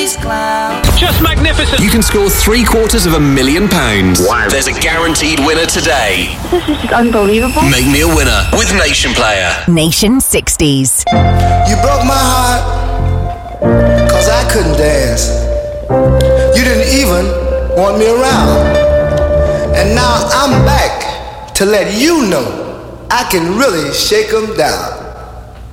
Just magnificent. You can score £750,000. Wow. There's a guaranteed winner today. This is just unbelievable. Make me a winner with Nation Player. Nation 60s. You broke my heart, cause I couldn't dance. You didn't even want me around. And now I'm back to let you know I can really shake 'em down.